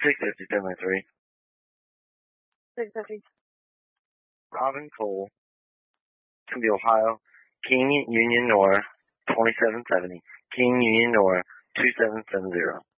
650, family 3. 650. Robin Cole, to the Ohio, King Union Nora, 2770. King Union Nora, 2770.